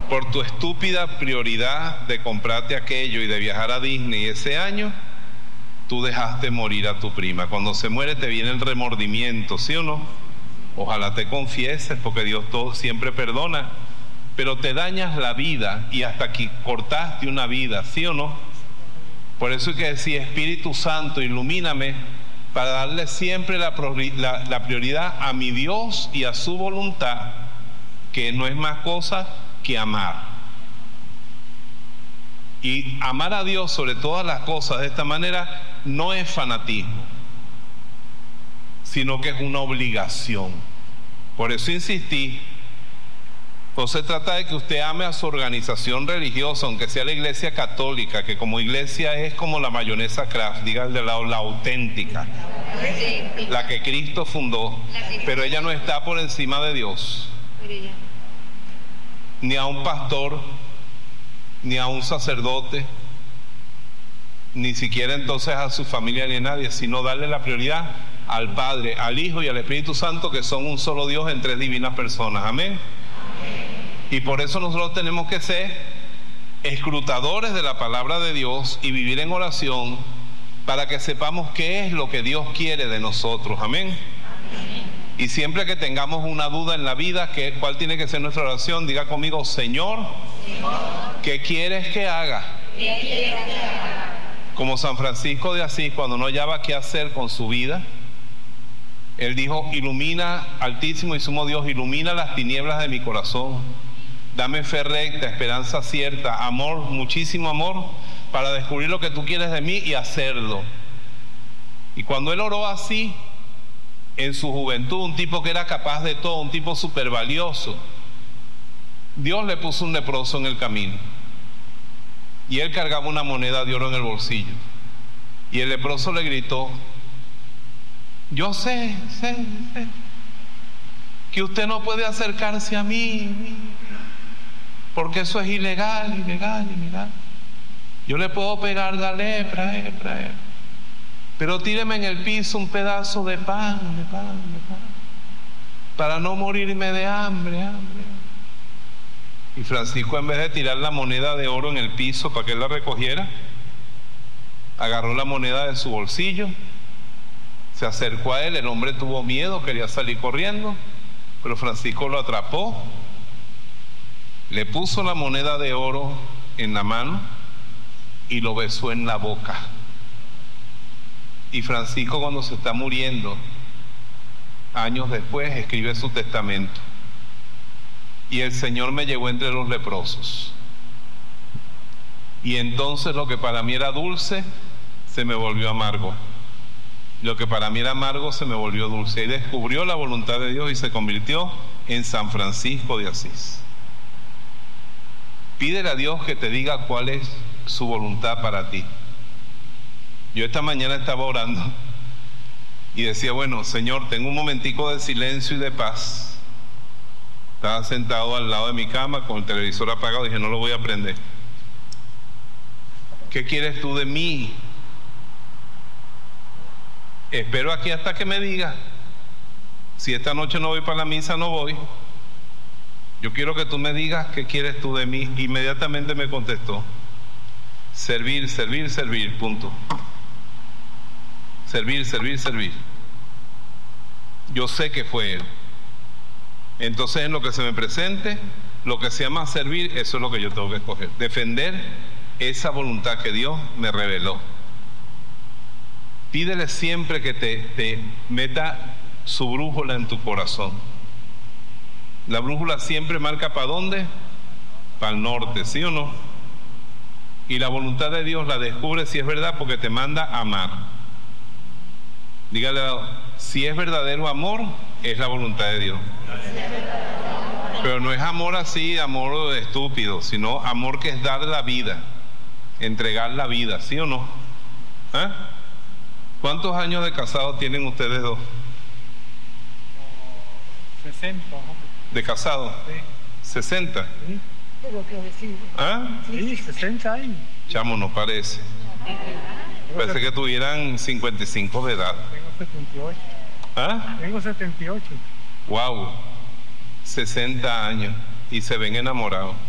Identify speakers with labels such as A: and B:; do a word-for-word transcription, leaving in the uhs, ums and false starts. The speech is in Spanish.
A: por tu estúpida prioridad de comprarte aquello y de viajar a Disney ese año, tú dejaste morir a tu prima. Cuando se muere te viene el remordimiento, ¿sí o no? Ojalá te confieses, porque Dios todo siempre perdona, pero te dañas la vida y hasta aquí cortaste una vida, ¿sí o no? Por eso hay que decir, Espíritu Santo, ilumíname para darle siempre la, la, la prioridad a mi Dios y a su voluntad, que no es más cosa que amar. Y amar a Dios sobre todas las cosas de esta manera no es fanatismo, sino que es una obligación. Por eso insistí. No se trata de que usted ame a su organización religiosa, aunque sea la iglesia católica, que como iglesia es como la mayonesa Kraft, diga de lado, la auténtica, la que Cristo fundó, pero ella no está por encima de Dios, ni a un pastor, ni a un sacerdote, ni siquiera entonces a su familia ni a nadie, sino darle la prioridad al Padre, al Hijo y al Espíritu Santo, que son un solo Dios en tres divinas personas. Amén. Y por eso nosotros tenemos que ser escrutadores de la palabra de Dios y vivir en oración para que sepamos qué es lo que Dios quiere de nosotros. Amén. Y siempre que tengamos una duda en la vida, ¿qué, ¿cuál tiene que ser nuestra oración? Diga conmigo, Señor, ¿qué quieres que haga? ¿Qué quieres que haga? Como San Francisco de Asís, cuando no hallaba qué hacer con su vida, él dijo, ilumina, Altísimo y Sumo Dios, ilumina las tinieblas de mi corazón. Dame fe recta, esperanza cierta, amor, muchísimo amor, para descubrir lo que tú quieres de mí y hacerlo. Y cuando él oró así, en su juventud, un tipo que era capaz de todo, un tipo súper valioso, Dios le puso un leproso en el camino. Y él cargaba una moneda de oro en el bolsillo. Y el leproso le gritó, yo sé, sé, sé, que usted no puede acercarse a mí, porque eso es ilegal, ilegal, ilegal. Yo le puedo pegar la lepra, lepra, lepra. Pero tíreme en el piso un pedazo de pan, de pan, de pan, para no morirme de hambre, hambre. Y Francisco, en vez de tirar la moneda de oro en el piso para que él la recogiera, agarró la moneda de su bolsillo, se acercó a él, el hombre tuvo miedo, quería salir corriendo, pero Francisco lo atrapó, le puso la moneda de oro en la mano y lo besó en la boca. Y Francisco, cuando se está muriendo, años después, escribe su testamento. Y el Señor me llevó entre los leprosos. Y entonces lo que para mí era dulce, se me volvió amargo. Lo que para mí era amargo, se me volvió dulce. Y descubrió la voluntad de Dios y se convirtió en San Francisco de Asís. Pídele a Dios que te diga cuál es su voluntad para ti. Yo esta mañana estaba orando y decía, bueno, Señor, tengo un momentico de silencio y de paz. Estaba sentado al lado de mi cama con el televisor apagado, dije, no lo voy a prender. ¿Qué quieres tú de mí? Espero aquí hasta que me digas. Si esta noche no voy para la misa, no voy. Yo quiero que tú me digas qué quieres tú de mí. Inmediatamente me contestó, servir, servir, servir, punto. Servir, servir, servir. Yo sé que fue él. Entonces, en lo que se me presente, lo que se llama servir, eso es lo que yo tengo que escoger. Defender esa voluntad que Dios me reveló. Pídele siempre que te, te meta su brújula en tu corazón. La brújula siempre marca ¿para dónde? Para el norte, ¿sí o no? Y la voluntad de Dios la descubre si es verdad, porque te manda a amar. Dígale, si es verdadero amor, es la voluntad de Dios. Pero no es amor así, amor estúpido, sino amor que es dar la vida, entregar la vida, ¿sí o no? ¿Eh? ¿Cuántos años de casados tienen ustedes dos?
B: sesenta.
A: ¿De casados?
B: Sí.
A: ¿sesenta?
B: Sí.
A: ¿Ah?
B: Sí, sesenta años.
A: Chamo, no parece. Parece que tuvieran cincuenta y cinco de edad.
B: Tengo setenta y ocho.
A: ¿Ah?
B: Tengo setenta y ocho.
A: Wow, sesenta años y se ven enamorados.